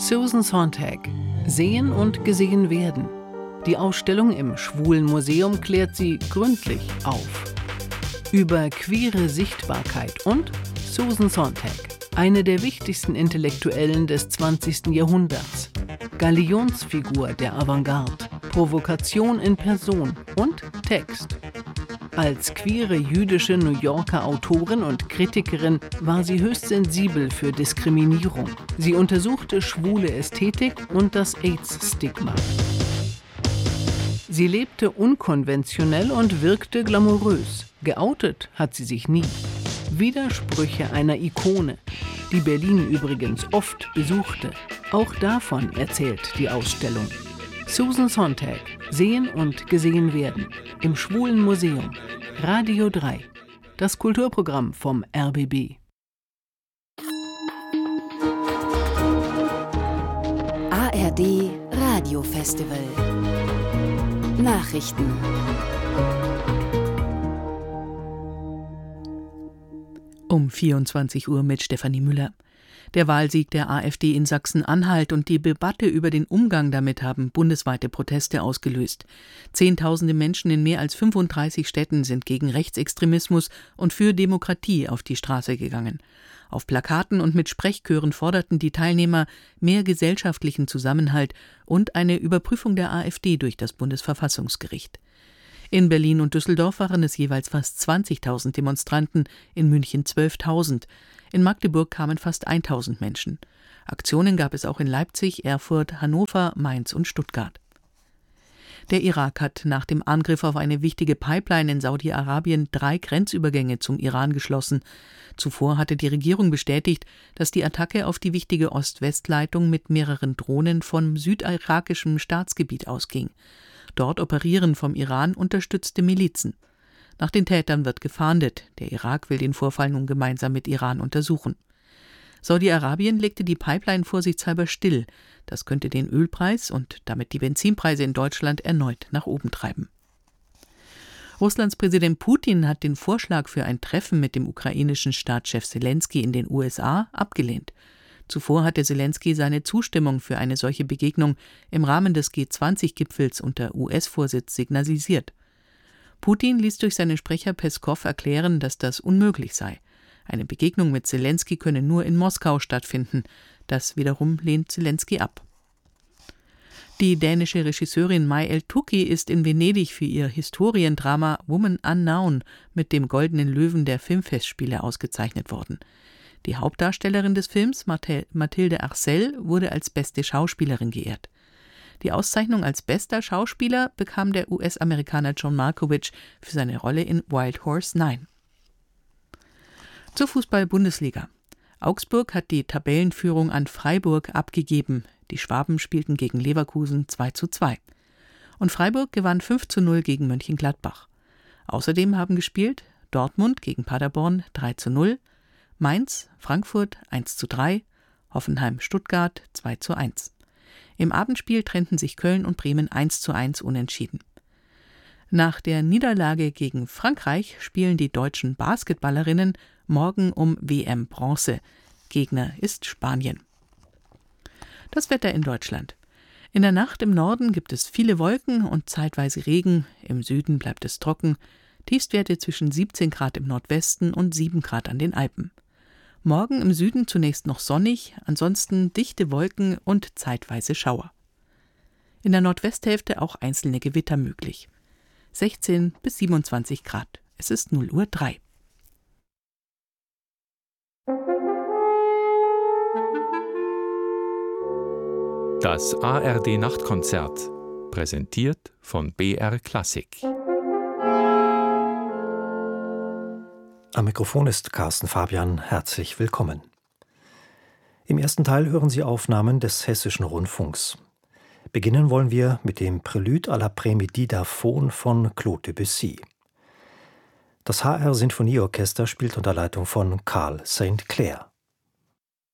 Susan Sontag. Sehen und gesehen werden. Die Ausstellung im Schwulen Museum klärt sie gründlich auf. Über queere Sichtbarkeit und Susan Sontag. Eine der wichtigsten Intellektuellen des 20. Jahrhunderts. Galionsfigur der Avantgarde. Provokation in Person und Text. Als queere jüdische New Yorker Autorin und Kritikerin war sie höchst sensibel für Diskriminierung. Sie untersuchte schwule Ästhetik und das AIDS-Stigma. Sie lebte unkonventionell und wirkte glamourös. Geoutet hat sie sich nie. Widersprüche einer Ikone, die Berlin übrigens oft besuchte. Auch davon erzählt die Ausstellung. Susan Sontag. Sehen und gesehen werden. Im Schwulen Museum. Radio 3. Das Kulturprogramm vom RBB. ARD Radio Festival. Nachrichten. Um 24 Uhr mit Stefanie Müller. Der Wahlsieg der AfD in Sachsen-Anhalt und die Debatte über den Umgang damit haben bundesweite Proteste ausgelöst. Zehntausende Menschen in mehr als 35 Städten sind gegen Rechtsextremismus und für Demokratie auf die Straße gegangen. Auf Plakaten und mit Sprechchören forderten die Teilnehmer mehr gesellschaftlichen Zusammenhalt und eine Überprüfung der AfD durch das Bundesverfassungsgericht. In Berlin und Düsseldorf waren es jeweils fast 20.000 Demonstranten, in München 12.000. In Magdeburg kamen fast 1.000 Menschen. Aktionen gab es auch in Leipzig, Erfurt, Hannover, Mainz und Stuttgart. Der Irak hat nach dem Angriff auf eine wichtige Pipeline in Saudi-Arabien 3 Grenzübergänge zum Iran geschlossen. Zuvor hatte die Regierung bestätigt, dass die Attacke auf die wichtige Ost-West-Leitung mit mehreren Drohnen vom südirakischen Staatsgebiet ausging. Dort operieren vom Iran unterstützte Milizen. Nach den Tätern wird gefahndet. Der Irak will den Vorfall nun gemeinsam mit Iran untersuchen. Saudi-Arabien legte die Pipeline vorsichtshalber still. Das könnte den Ölpreis und damit die Benzinpreise in Deutschland erneut nach oben treiben. Russlands Präsident Putin hat den Vorschlag für ein Treffen mit dem ukrainischen Staatschef Selenskyj in den USA abgelehnt. Zuvor hatte Selenskyj seine Zustimmung für eine solche Begegnung im Rahmen des G20-Gipfels unter US-Vorsitz signalisiert. Putin ließ durch seinen Sprecher Peskow erklären, dass das unmöglich sei. Eine Begegnung mit Selenskyj könne nur in Moskau stattfinden. Das wiederum lehnt Selenskyj ab. Die dänische Regisseurin Mai El-Touki ist in Venedig für ihr Historiendrama Woman Unknown mit dem Goldenen Löwen der Filmfestspiele ausgezeichnet worden. Die Hauptdarstellerin des Films, Mathilde Arcel, wurde als beste Schauspielerin geehrt. Die Auszeichnung als bester Schauspieler bekam der US-Amerikaner John Malkovich für seine Rolle in Wild Horse 9. Zur Fußball-Bundesliga. Augsburg hat die Tabellenführung an Freiburg abgegeben. Die Schwaben spielten gegen Leverkusen 2:2. Und Freiburg gewann 5:0 gegen Mönchengladbach. Außerdem haben gespielt Dortmund gegen Paderborn 3:0, Mainz, Frankfurt 1:3, Hoffenheim, Stuttgart 2:1. Im Abendspiel trennten sich Köln und Bremen 1:1 unentschieden. Nach der Niederlage gegen Frankreich spielen die deutschen Basketballerinnen morgen um WM-Bronze. Gegner ist Spanien. Das Wetter in Deutschland. In der Nacht im Norden gibt es viele Wolken und zeitweise Regen. Im Süden bleibt es trocken. Tiefstwerte zwischen 17 Grad im Nordwesten und 7 Grad an den Alpen. Morgen im Süden zunächst noch sonnig, ansonsten dichte Wolken und zeitweise Schauer. In der Nordwesthälfte auch einzelne Gewitter möglich. 16 bis 27 Grad. Es ist 0:03 Uhr. Das ARD-Nachtkonzert, präsentiert von BR Klassik. Am Mikrofon ist Carsten Fabian. Herzlich willkommen. Im ersten Teil hören Sie Aufnahmen des Hessischen Rundfunks. Beginnen wollen wir mit dem Prélude à la Prémidi d'Aphone von Claude Debussy. Das HR Sinfonieorchester spielt unter Leitung von Carl St. Clair.